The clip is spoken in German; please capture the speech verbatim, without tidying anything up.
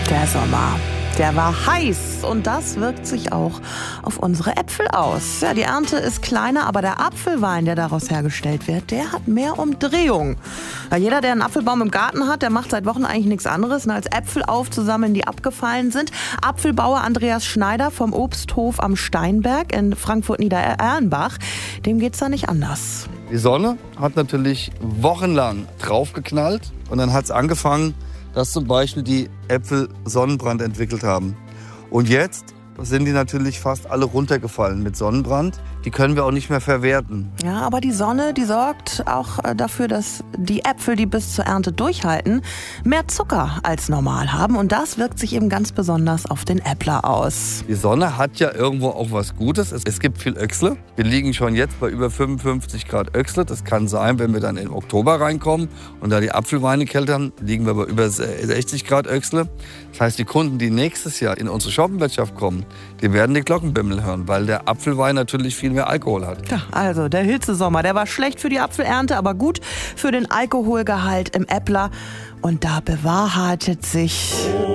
Der Sommer, der war heiß und das wirkt sich auch auf unsere Äpfel aus. Ja, die Ernte ist kleiner, aber der Apfelwein, der daraus hergestellt wird, der hat mehr Umdrehung. Ja, jeder, der einen Apfelbaum im Garten hat, der macht seit Wochen eigentlich nichts anderes, als Äpfel aufzusammeln, die abgefallen sind. Apfelbauer Andreas Schneider vom Obsthof am Steinberg in Frankfurt-Niedererlenbach, dem geht's da nicht anders. Die Sonne hat natürlich wochenlang draufgeknallt und dann hat es angefangen, dass zum Beispiel die Äpfel Sonnenbrand entwickelt haben. Und jetzt sind die natürlich fast alle runtergefallen mit Sonnenbrand. Die können wir auch nicht mehr verwerten. Ja, aber die Sonne, die sorgt auch dafür, dass die Äpfel, die bis zur Ernte durchhalten, mehr Zucker als normal haben. Und das wirkt sich eben ganz besonders auf den Äppler aus. Die Sonne hat ja irgendwo auch was Gutes. Es, es gibt viel Öchsle. Wir liegen schon jetzt bei über fünfundfünfzig Grad Öchsle. Das kann sein, wenn wir dann im Oktober reinkommen und da die Apfelweine keltern, liegen wir bei über sechzig Grad Öchsle. Das heißt, die Kunden, die nächstes Jahr in unsere Shoppenwirtschaft kommen, die werden die Glockenbimmel hören, weil der Apfelwein natürlich viel mehr Alkohol hat. Ja, also der Hitzesommer, der war schlecht für die Apfelernte, aber gut für den Alkoholgehalt im Äppler. Und da bewahrheitet sich